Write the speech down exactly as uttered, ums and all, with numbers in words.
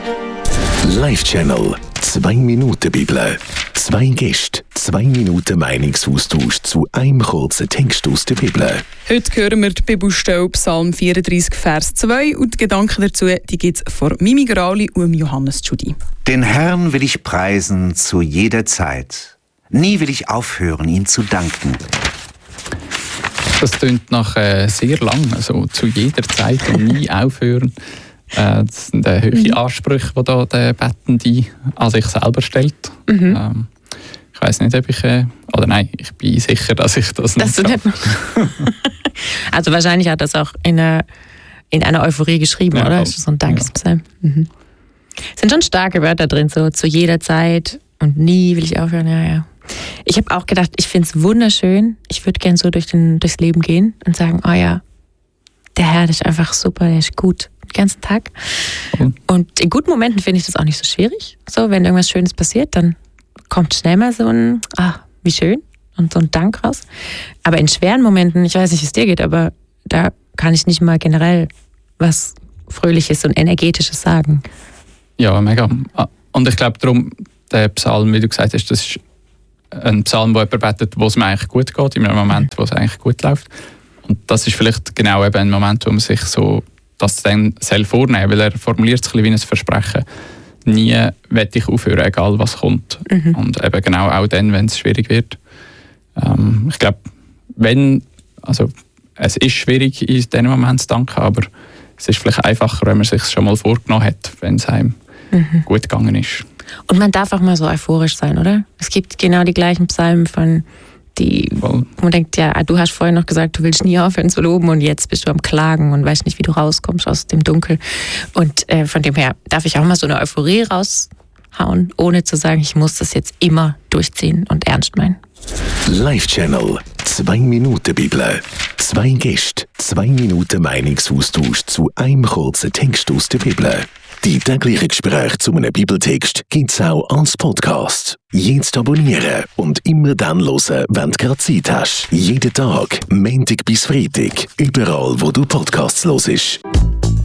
Live-Channel. Zwei Minuten Bibel. Zwei Gäste, zwei Minuten Meinungsaustausch zu einem kurzen Text aus der Bibel. Heute hören wir die Bibelstelle Psalm vierunddreissig, Vers zwei und die Gedanken dazu gibt es von Mimi Grauli und Johannes Tschudi. Den Herrn will ich preisen zu jeder Zeit. Nie will ich aufhören, ihm zu danken. Das klingt nach äh, sehr lang, also zu jeder Zeit und nie aufhören. Äh, das sind äh, hohe Ansprüche, die da der Bettende an sich selber stellt. Mhm. Ähm, ich weiss nicht, ob ich... Äh, oder nein, ich bin sicher, dass ich das, das nicht kann. Also wahrscheinlich hat das auch in einer, in einer Euphorie geschrieben, ja, oder? Das ist so ein Dankespsalm. Ja. Mhm. Es sind schon starke Wörter drin, so zu jeder Zeit und nie will ich aufhören. Ja, ja. Ich habe auch gedacht, ich finde es wunderschön. Ich würde gerne so durch den, durchs Leben gehen und sagen, oh ja, der Herr, der ist einfach super, der ist gut. Den ganzen Tag. Mhm. Und in guten Momenten finde ich das auch nicht so schwierig. So, wenn irgendwas Schönes passiert, dann kommt schnell mal so ein, ah, wie schön, und so ein Dank raus. Aber in schweren Momenten, ich weiß nicht, wie es dir geht, aber da kann ich nicht mal generell was Fröhliches und Energetisches sagen. Ja, mega. Und ich glaube darum, der Psalm, wie du gesagt hast, das ist ein Psalm, wo jemand betet, wo es mir eigentlich gut geht, in einem Moment, wo es eigentlich gut läuft. Und das ist vielleicht genau eben ein Moment, wo man sich so das dann selbst vornehmen, weil er formuliert es ein bisschen wie ein Versprechen. Nie werde ich aufhören, egal was kommt. Mhm. Und eben genau auch dann, wenn es schwierig wird. Ähm, ich glaube, wenn, also es ist schwierig, in diesem Moment zu danken, aber es ist vielleicht einfacher, wenn man es sich schon mal vorgenommen hat, wenn es einem mhm. gut gegangen ist. Und man darf auch mal so euphorisch sein, oder? Es gibt genau die gleichen Psalmen von die, wo man denkt, ja, du hast vorhin noch gesagt, du willst nie aufhören zu loben und jetzt bist du am Klagen und weißt nicht, wie du rauskommst aus dem Dunkel. Und äh, von dem her darf ich auch mal so eine Euphorie raushauen, ohne zu sagen, ich muss das jetzt immer durchziehen und ernst meinen. Live-Channel. Zwei Minuten Bibel. Zwei Gäste, zwei Minuten Meinungsaustausch zu einem kurzen Text aus der Bibel. Die täglichen Gespräche zu einem Bibeltext gibt es auch als Podcast. Jetzt abonnieren und immer dann hören, wenn du gerade Zeit hast. Jeden Tag, Montag bis Freitag, überall, wo du Podcasts hörst.